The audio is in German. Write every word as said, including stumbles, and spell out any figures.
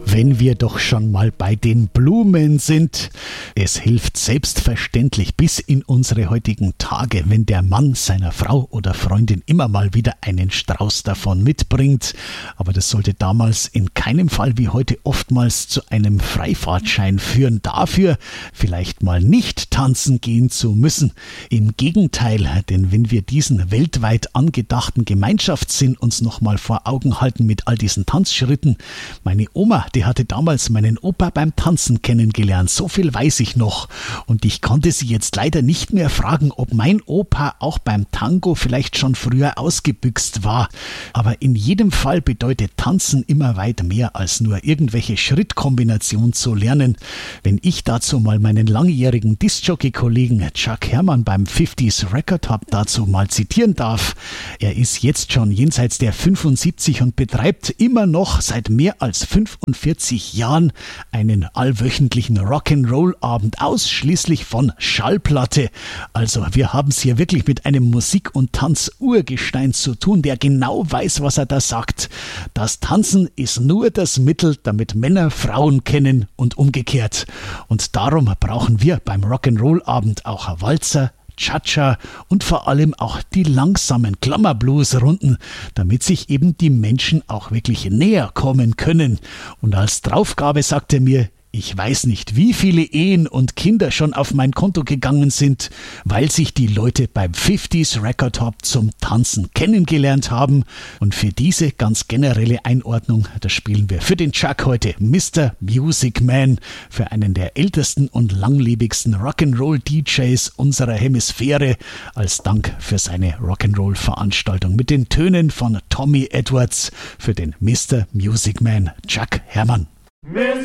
Wenn wir doch schon mal bei den Blumen sind. Es hilft selbstverständlich bis in unsere heutigen Tage, wenn der Mann seiner Frau oder Freundin immer mal wieder einen Strauß davon mitbringt. Aber das sollte damals in keinem Fall wie heute oftmals zu einem Freifahrtschein führen, dafür vielleicht mal nicht tanzen gehen zu müssen. Im Gegenteil, denn wenn wir diesen weltweit angedachten Gemeinschaftssinn uns nochmal vor Augen halten mit all diesen Tanzschritten. Meine Oma, die hatte damals meinen Opa beim Tanzen kennengelernt, so viel weiß ich noch. Und ich konnte sie jetzt leider nicht mehr fragen, ob mein Opa auch beim Tango vielleicht schon früher ausgebüxt war. Aber in jedem Fall bedeutet Tanzen immer weit mehr als nur irgendwelche Schrittkombinationen zu lernen. Wenn ich dazu mal meinen langjährigen Discjockey-Kollegen Chuck Herrmann beim fünfziger Record Hub dazu mal zitieren darf. Er ist jetzt schon jenseits der fünfundsiebzig und betreibt immer noch seit mehr als fünfundvierzig Jahren einen allwöchentlichen Rock'n'Roll-Abend ausschließlich von Schallplatte. Also wir haben es hier wirklich mit einem Musik- und Tanz-Urgestein zu tun, der genau weiß, was er da sagt. Das Tanzen ist nur das Mittel, damit Männer Frauen kennen und umgekehrt. Und darum brauchen wir beim Rock'n'Roll-Abend auch Walzer, Cha-Cha und vor allem auch die langsamen Klammerblues-Runden, damit sich eben die Menschen auch wirklich näher kommen können. Und als Draufgabe sagt er mir, ich weiß nicht, wie viele Ehen und Kinder schon auf mein Konto gegangen sind, weil sich die Leute beim fünfziger Record Hub zum Tanzen kennengelernt haben. Und für diese ganz generelle Einordnung, das spielen wir für den Chuck heute Mister Music Man, für einen der ältesten und langlebigsten Rock'n'Roll-D Js unserer Hemisphäre, als Dank für seine Rock'n'Roll-Veranstaltung mit den Tönen von Tommy Edwards, für den Mister Music Man Chuck Herrmann.